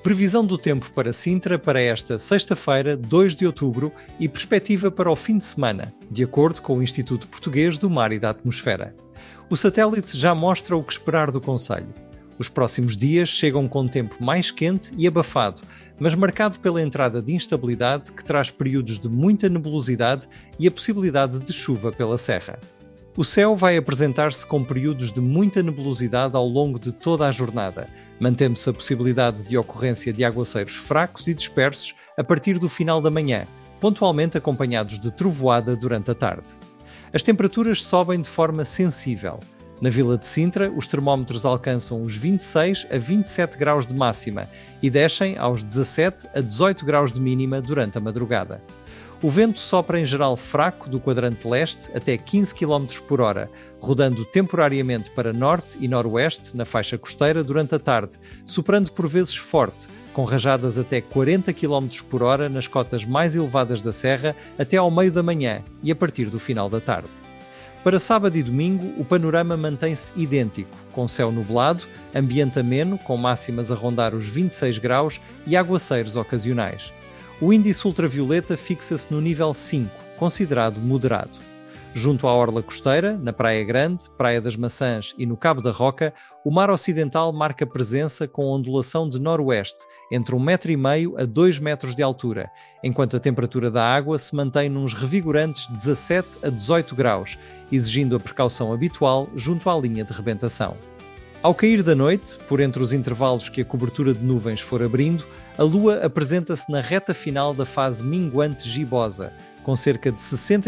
Previsão do tempo para Sintra para esta sexta-feira, 2 de outubro, e perspectiva para o fim de semana, de acordo com o Instituto Português do Mar e da Atmosfera. O satélite já mostra o que esperar do concelho. Os próximos dias chegam com tempo mais quente e abafado, mas marcado pela entrada de instabilidade que traz períodos de muita nebulosidade e a possibilidade de chuva pela serra. O céu vai apresentar-se com períodos de muita nebulosidade ao longo de toda a jornada, mantendo-se a possibilidade de ocorrência de aguaceiros fracos e dispersos a partir do final da manhã, pontualmente acompanhados de trovoada durante a tarde. As temperaturas sobem de forma sensível. Na Vila de Sintra, os termómetros alcançam os 26 a 27 graus de máxima e descem aos 17 a 18 graus de mínima durante a madrugada. O vento sopra em geral fraco do quadrante leste até 15 km por hora, rodando temporariamente para norte e noroeste na faixa costeira durante a tarde, soprando por vezes forte, com rajadas até 40 km por hora nas cotas mais elevadas da serra até ao meio da manhã e a partir do final da tarde. Para sábado e domingo, o panorama mantém-se idêntico, com céu nublado, ambiente ameno, com máximas a rondar os 26 graus e aguaceiros ocasionais. O índice ultravioleta fixa-se no nível 5, considerado moderado. Junto à orla costeira, na Praia Grande, Praia das Maçãs e no Cabo da Roca, o mar ocidental marca presença com ondulação de noroeste, entre 1,5 m a 2 metros de altura, enquanto a temperatura da água se mantém nos revigorantes 17 a 18 graus, exigindo a precaução habitual junto à linha de rebentação. Ao cair da noite, por entre os intervalos que a cobertura de nuvens for abrindo, a Lua apresenta-se na reta final da fase minguante gibosa, com cerca de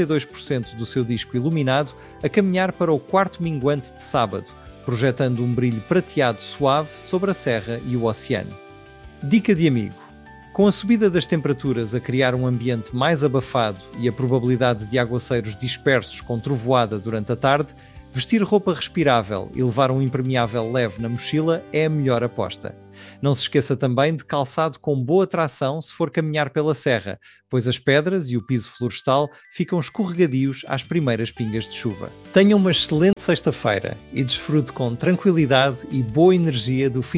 62% do seu disco iluminado a caminhar para o quarto minguante de sábado, projetando um brilho prateado suave sobre a serra e o oceano. Dica de amigo: com a subida das temperaturas a criar um ambiente mais abafado e a probabilidade de aguaceiros dispersos com trovoada durante a tarde, vestir roupa respirável e levar um impermeável leve na mochila é a melhor aposta. Não se esqueça também de calçado com boa tração se for caminhar pela serra, pois as pedras e o piso florestal ficam escorregadios às primeiras pingas de chuva. Tenha uma excelente sexta-feira e desfrute com tranquilidade e boa energia do fim